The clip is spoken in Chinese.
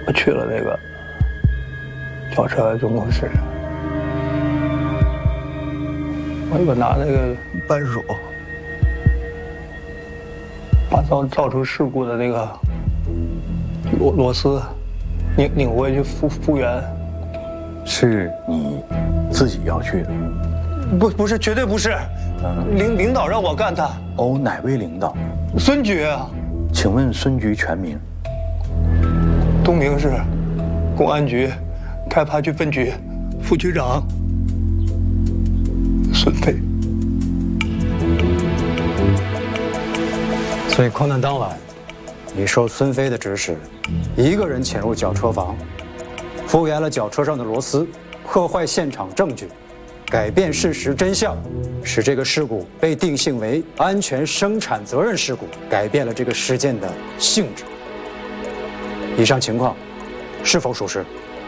我去了那个轿车总公司，我一个拿那个扳手，把造成事故的那个螺丝拧回去复原。 是你自己要去的？ 不是，绝对不是。领导让我干的。 哦，哪位领导？ 孙局啊。 请问孙局全名？ 东明市公安局开发区分局副局长孙飞。 所以空难当晚，你受孙飞的指使，一个人潜入绞车房，复原了绞车上的螺丝，破坏现场证据，改变事实真相，使这个事故被定性为安全生产责任事故，改变了这个事件的性质。以上情况是否属实？